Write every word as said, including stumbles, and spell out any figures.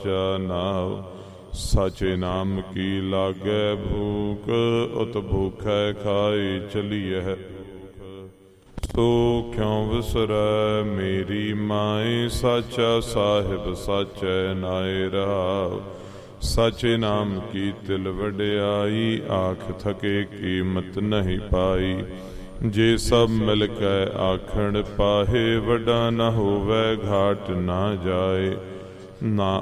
ਸਾਚਾ ਨਾਉ। ਸਾਚੇ ਨਾਮ ਕੀ ਲਾਗੈ ਭੂਖ, ਉਤ ਭੂਖੈ ਖਾਈ ਚਲੀਐ। ਸੋ ਕਿਉ ਵਿਸਰੈ ਮੇਰੀ ਮਾਏ, ਸਾਚਾ ਸਾਹਿਬ ਸਾਚੈ ਨਾਇ ਰਹਾਉ। ਸਾਚੇ ਨਾਮ ਕੀ ਤਿਲ ਵਡਿਆਈ, ਆਖ ਥਕੇ ਕੀਮਤ ਨਹੀਂ ਪਾਈ। ਜੇ ਸਭ ਮਿਲ ਕੇ ਆਖਣ ਪਾਹੇ, ਵੱਡਾ ਨਾ ਹੋਵੇ ਘਾਟ ਨਾ ਜਾਏ। ਨਾ